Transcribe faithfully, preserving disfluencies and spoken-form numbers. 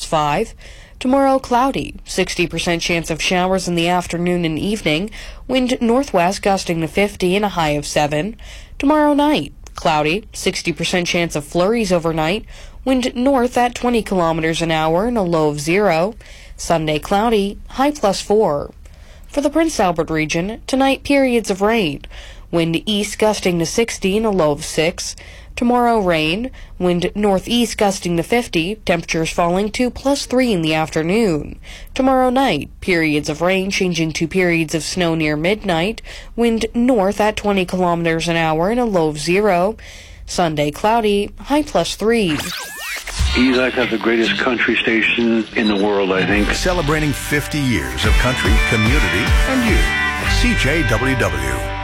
five. Tomorrow, cloudy, sixty percent chance of showers in the afternoon and evening, wind northwest gusting to fifty and a high of seven. Tomorrow night, cloudy, sixty percent chance of flurries overnight, wind north at twenty kilometers an hour and a low of zero. Sunday, cloudy, high plus four. For the Prince Albert region, tonight periods of rain, wind east gusting to sixty and a low of six. Tomorrow, rain, wind northeast gusting to fifty, temperatures falling to plus three in the afternoon. Tomorrow night, periods of rain changing to periods of snow near midnight, wind north at twenty kilometers an hour and a low of zero. Sunday, cloudy, high plus three. You guys have the greatest country station in the world, I think. Celebrating fifty years of country, community, and you. C J W W.